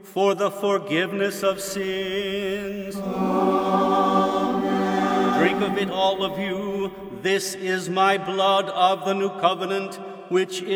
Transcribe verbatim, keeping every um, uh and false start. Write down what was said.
for the forgiveness of sins. Amen. Drink of it, all of you. This is my blood of the new covenant, which